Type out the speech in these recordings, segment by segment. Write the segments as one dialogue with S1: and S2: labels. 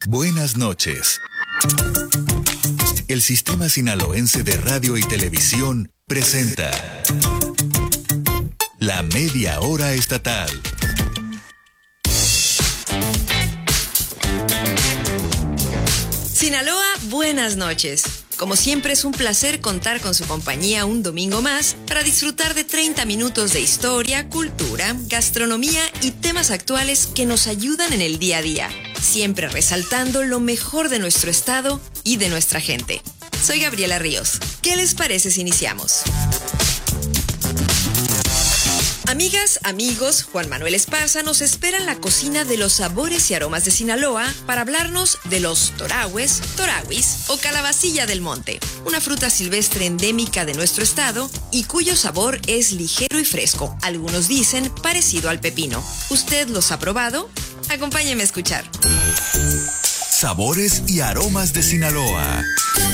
S1: Buenas noches. El Sistema Sinaloense de Radio y Televisión presenta La Media Hora Estatal.
S2: Sinaloa, buenas noches. Como siempre es un placer contar con su compañía un domingo más para disfrutar de 30 minutos de historia, cultura, gastronomía y temas actuales que nos ayudan en el día a día, siempre resaltando lo mejor de nuestro estado y de nuestra gente. Soy Gabriela Ríos. ¿Qué les parece si iniciamos? Amigas, amigos, Juan Manuel Esparza nos espera en la cocina de los sabores y aromas de Sinaloa para hablarnos de los torahues, torahuis o calabacilla del monte, una fruta silvestre endémica de nuestro estado y cuyo sabor es ligero y fresco. Algunos dicen parecido al pepino. ¿Usted los ha probado? Acompáñeme a escuchar.
S1: Sabores y aromas de Sinaloa.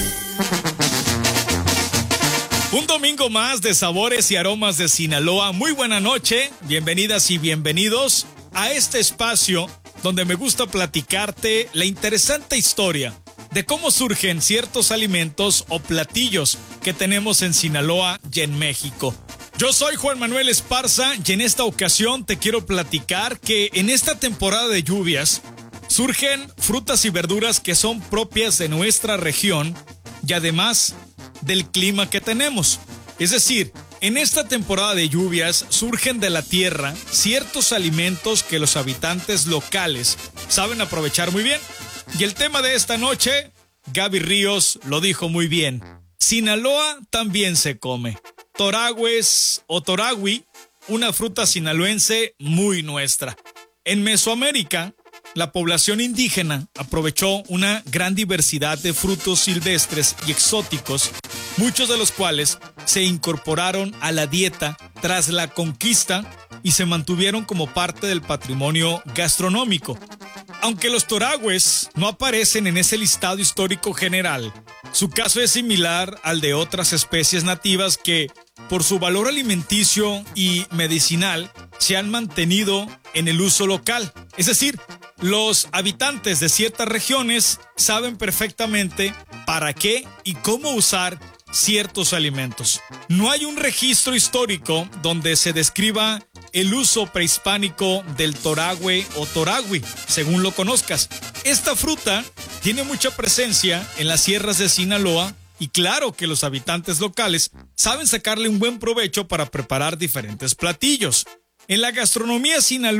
S3: Un domingo más de sabores y aromas de Sinaloa. Muy buena noche, bienvenidas y bienvenidos a este espacio donde me gusta platicarte la interesante historia de cómo surgen ciertos alimentos o platillos que tenemos en Sinaloa y en México. Yo soy Juan Manuel Esparza y en esta ocasión te quiero platicar que en esta temporada de lluvias surgen frutas y verduras que son propias de nuestra región y además del clima que tenemos. Es decir, en esta temporada de lluvias surgen de la tierra ciertos alimentos que los habitantes locales saben aprovechar muy bien. Y el tema de esta noche, Gaby Ríos lo dijo muy bien. Sinaloa también se come. Torahues o toragui, una fruta sinaloense muy nuestra. En Mesoamérica, la población indígena aprovechó una gran diversidad de frutos silvestres y exóticos, muchos de los cuales se incorporaron a la dieta tras la conquista y se mantuvieron como parte del patrimonio gastronómico. Aunque los torahues no aparecen en ese listado histórico general, su caso es similar al de otras especies nativas que, por su valor alimenticio y medicinal, se han mantenido en el uso local. Es decir, los habitantes de ciertas regiones saben perfectamente para qué y cómo usar ciertos alimentos. No hay un registro histórico donde se describa el uso prehispánico del torahue o toragui, según lo conozcas. Esta fruta tiene mucha presencia en las sierras de Sinaloa y claro que los habitantes locales saben sacarle un buen provecho para preparar diferentes platillos. En la gastronomía sinaloense